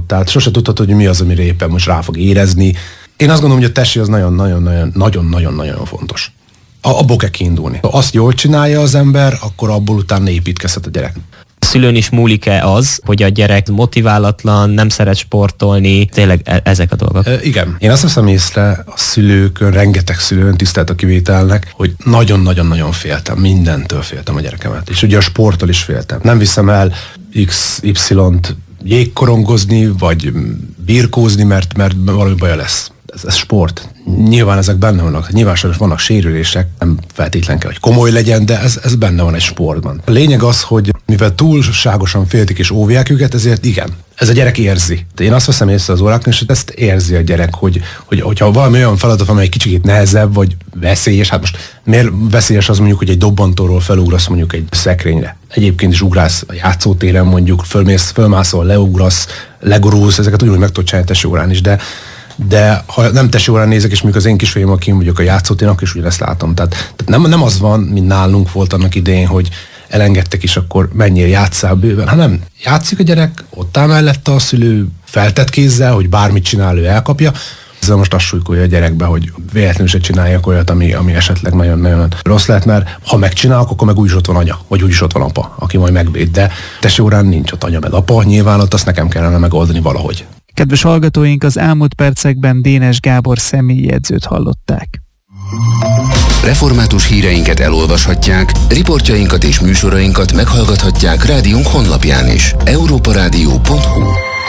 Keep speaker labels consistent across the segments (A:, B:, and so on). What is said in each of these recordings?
A: Tehát sose tudhatod, hogy mi az, amire éppen most rá fog érezni. Én azt gondolom, hogy a testi az nagyon-nagyon fontos. Abból kell kiindulni. Ha azt jól csinálja az ember, akkor abból utána építkezhet a gyerek.
B: A szülőn is múlik-e az, hogy a gyerek motiválatlan, nem szeret sportolni, tényleg ezek a dolgok?
A: Igen. Én azt veszem észre a szülőkön, rengeteg szülőn, tisztelt a kivételnek, hogy nagyon-nagyon-nagyon féltem, mindentől féltem a gyerekemet. És ugye a sporttól is féltem. Nem viszem el XY-t jégkorongozni, vagy birkózni, mert valami baja lesz. Ez sport. Nyilván ezek benne vannak, nyilván vannak sérülések, nem feltétlen kell, hogy komoly legyen, de ez benne van egy sportban. A lényeg az, hogy mivel túlságosan féltik és óvják őket, ezért igen, ez a gyerek érzi. De én azt veszem észre az órákon, és ezt érzi a gyerek, hogyha valami olyan feladat, amely kicsit nehezebb, vagy veszélyes, hát most miért veszélyes az mondjuk, hogy egy dobbantóról felugrasz mondjuk egy szekrényre. Egyébként is ugrálsz a játszótéren mondjuk, fölmászol, leugrasz, legurulsz, ezeket ugyanúgy meg tudod csinálni tesi órán is, de ha nem tesi órán nézek, és mondjuk az én kisfiam, akin vagyok a játszótéren, akkor is ugyanezt látom. Tehát nem az van, mint nálunk volt annak idején, hogy elengedtek, és akkor menjél, játsszál bőven, hanem játszik a gyerek, ott áll mellette a szülő, feltett kézzel, hogy bármit csinál, ő elkapja. Ezzel most azt súlykolja a gyerekbe, hogy véletlenül se csináljak olyat, ami esetleg nagyon-nagyon rossz lehet, mert ha megcsinálok, akkor meg úgyis ott van anya, vagy úgyis ott van apa, aki majd megvéd, de tesi órán nincs ott anya meg apa, nyilván ott azt nekem kellene megoldani valahogy.
C: Kedves hallgatóink, az elmúlt percekben Dénes Gábor személyi edzőt hallották.
D: Református híreinket elolvashatják, riportjainkat és műsorainkat meghallgathatják rádiónk honlapján is. europaradio.hu.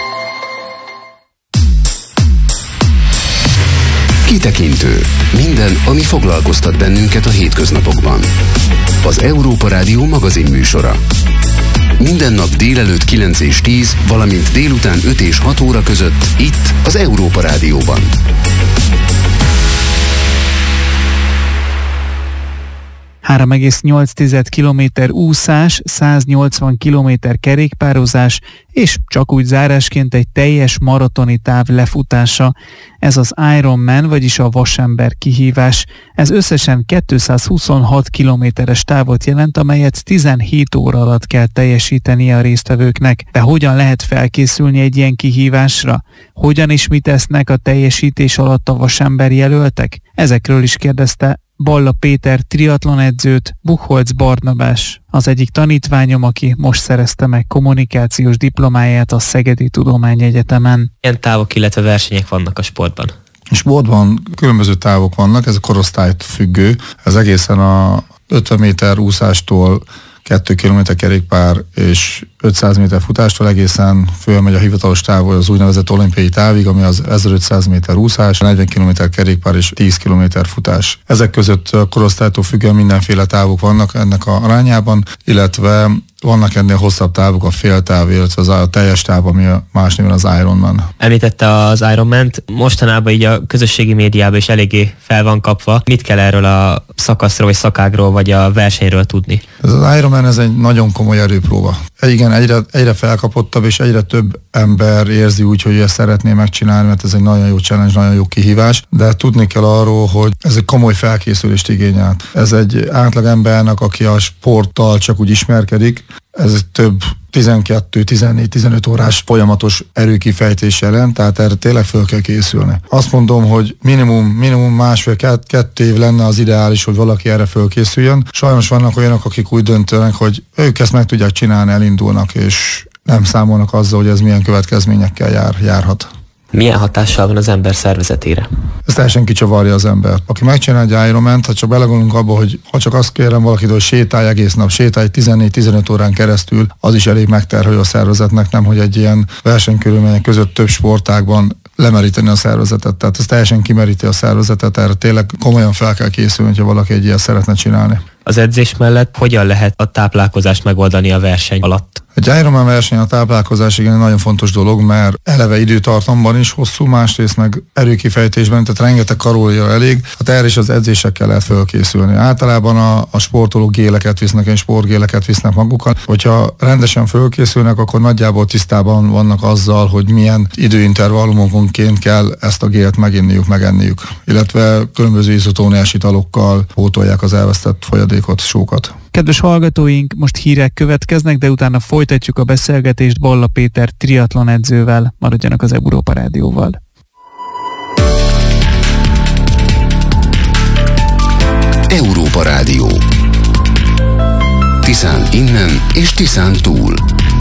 D: Kitekintő. Minden, ami foglalkoztat bennünket a hétköznapokban. Az Európa Rádió magazin műsora. Minden nap délelőtt 9 és 10, valamint délután 5 és 6 óra között itt az Európa Rádióban.
C: ,8 kilométer úszás, 180 kilométer kerékpározás, és csak úgy zárásként egy teljes maratoni táv lefutása. Ez az Ironman, vagyis a vasember kihívás. Ez összesen 226 kilométeres távot jelent, amelyet 17 óra alatt kell teljesítenie a résztvevőknek. De hogyan lehet felkészülni egy ilyen kihívásra? Hogyan és mit tesznek a teljesítés alatt a vasember jelöltek? Ezekről is kérdezte Balla Péter triatlonedzőt, Buchholz Barnabás, az egyik tanítványom, aki most szerezte meg kommunikációs diplomáját a Szegedi Tudományegyetemen.
B: Milyen távok, illetve versenyek vannak a sportban?
E: A sportban különböző távok vannak, ez a korosztályt függő. Ez egészen a 50 méter úszástól 2 kilométer kerékpár és 500 méter futástól egészen fölmegy a hivatalos táv, az úgynevezett olimpiai távig, ami az 1500 méter úszás, 40 kilométer kerékpár és 10 kilométer futás. Ezek között korosztálytól függően mindenféle távok vannak ennek a arányában, illetve vannak ennél hosszabb távok, a féltáv, illetve a teljes táv, ami más néven az Ironman.
B: Említette az Ironman-t, mostanában így a közösségi médiában is eléggé fel van kapva. Mit kell erről a szakaszról, vagy szakágról, vagy a versenyről tudni?
E: Ez az Ironman, ez egy nagyon komoly erőpróba. Igen, egyre felkapottabb, és egyre több ember érzi úgy, hogy ezt szeretné megcsinálni, mert ez egy nagyon jó challenge, nagyon jó kihívás, de tudni kell arról, hogy ez egy komoly felkészülést igényel. Ez egy átlag embernek, aki a sporttal csak úgy ismerkedik, ez több 12, 14, 15 órás folyamatos erőkifejtés jelent, tehát erre tényleg föl kell készülni. Azt mondom, hogy minimum másfél-2 év lenne az ideális, hogy valaki erre fölkészüljön. Sajnos vannak olyanok, akik úgy döntenek, hogy ők ezt meg tudják csinálni, elindulnak, és nem számolnak azzal, hogy ez milyen következményekkel járhat.
B: Milyen hatással van az ember szervezetére?
E: Ez teljesen kicsavarja az embert. Aki megcsinál egy Ironman-t, ha csak belegondolunk abba, hogy ha csak azt kérem valakitől, hogy sétálj egész nap, sétálj 14-15 órán keresztül, az is elég megterhelő a szervezetnek, nem hogy egy ilyen versenykörülmények között több sportágban lemeríteni a szervezetet. Tehát ez teljesen kimeríti a szervezetet, erre tényleg komolyan fel kell készülni, ha valaki egy ilyen szeretne csinálni.
B: Az edzés mellett hogyan lehet a táplálkozást megoldani a verseny alatt?
E: Egy Ironman verseny, a táplálkozás igen nagyon fontos dolog, mert eleve időtartamban is hosszú, másrészt meg erőkifejtésben, tehát rengeteg kalória elég, hát erre is az edzésekkel lehet fölkészülni. Általában a sportolók géleket visznek, és sportgéleket visznek magukkal. Hogyha rendesen fölkészülnek, akkor nagyjából tisztában vannak azzal, hogy milyen időintervallumonként kell ezt a gélt meginniuk, megenniük. Illetve különböző izotóniás italokkal pótolják az elvesztett folyadékot. táplálékot, sókat.
C: Kedves hallgatóink, most hírek következnek, de utána folytatjuk a beszélgetést Balla Péter triatlon edzővel. Maradjanak az Európa Rádióval.
D: Európa Rádió. Tiszán innen és Tiszán túl.